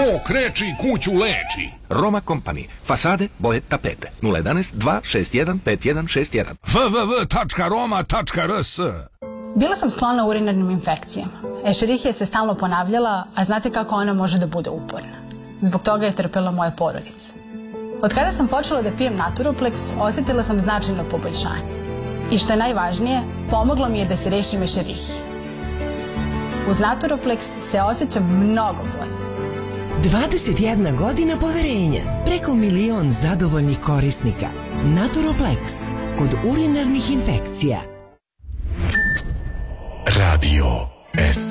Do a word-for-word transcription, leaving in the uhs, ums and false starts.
To kreči kuću leči. Roma Company. Fasade, boje, tapete. nula jedanaest dva šest jedan pet jedan šest jedan. w w w tačka roma tačka r s. Bila sam sklona urinarnim infekcijama. Escherichia se stalno ponavljala, a znate kako ona može da bude uporna. Zbog toga je trpela moja porodica. Od kada sam počela da pijem Naturoplex, osjetila sam značajno poboljšanje. I što je najvažnije, pomoglo mi je da se rešim Escherichije. Uz Naturoplex se osjećam mnogo bolje. dvadeset jedna godina poverenja, preko milion zadovoljnih korisnika. Naturoplex, kod urinarnih infekcija. Radio S.